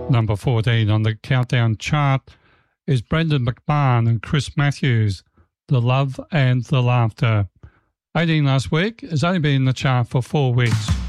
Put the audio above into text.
Number 14 on the Countdown chart is Brendan McMahon and Chris Matthews, The Love and the Laughter. 18 last week, has only been in the chart for 4 weeks.